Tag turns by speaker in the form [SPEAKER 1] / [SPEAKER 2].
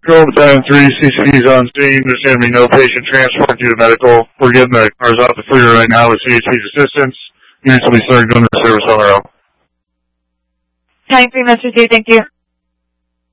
[SPEAKER 1] Golden Time 3, CCD's on scene. There's going to be no patient transport due to medical. We're getting the cars off the freeway right now with CHP's assistance. Units will be starting doing the service on their own.
[SPEAKER 2] Time 3, Mr. 2, thank you.